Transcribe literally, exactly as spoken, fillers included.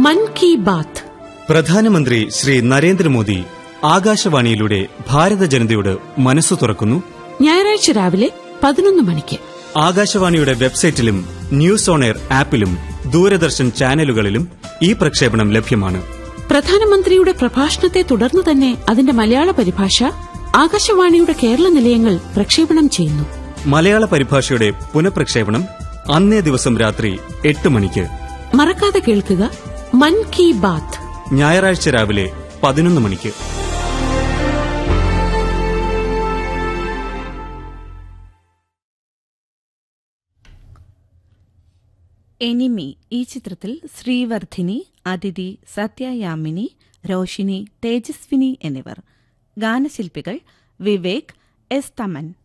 മൻ കി ബാത്ത്. പ്രധാനമന്ത്രി ശ്രീ നരേന്ദ്രമോദി ആകാശവാണിയിലൂടെ ഭാരത ജനതയോട് മനസ്സു തുറക്കുന്നു. ഞായറാഴ്ച രാവിലെ പതിനൊന്ന് മണിക്ക് ആകാശവാണിയുടെ വെബ്സൈറ്റിലും ന്യൂസ് ഓൺ എയർ ആപ്പിലും ദൂരദർശൻ ചാനലുകളിലും ഈ പ്രക്ഷേപണം ലഭ്യമാണ്. പ്രധാനമന്ത്രിയുടെ പ്രഭാഷണത്തെ തുടർന്ന് തന്നെ അതിന്റെ മലയാള പരിഭാഷ ആകാശവാണിയുടെ കേരള നിലയങ്ങൾ പ്രക്ഷേപണം ചെയ്യുന്നു. മലയാള പരിഭാഷയുടെ പുനഃപ്രക്ഷേപണം അന്നേ ദിവസം രാത്രി എട്ട് മണിക്ക്. മറക്കാതെ കേൾക്കുക മൻ കി ബാത്ത്, ഞായറാഴ്ച രാവിലെ പതിനൊന്ന് മണിക്ക്. എനിമി ഈ ചിത്രത്തിൽ ശ്രീവർദ്ധിനി, അതിഥി, സത്യയാമിനി, രോഷിനി, തേജസ്വിനി എന്നിവർ. ഗാനശില്പികൾ വിവേക്, എസ് തമൻ.